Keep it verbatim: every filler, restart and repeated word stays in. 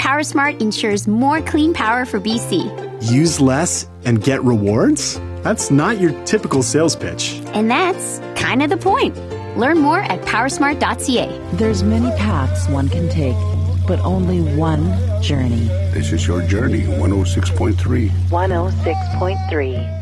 PowerSmart ensures more clean power for B C. Use less and get rewards? That's not your typical sales pitch. And that's kind of the point. Learn more at powersmart dot c a. There's many paths one can take, but only one journey. This is your journey, one oh six point three. one oh six point three.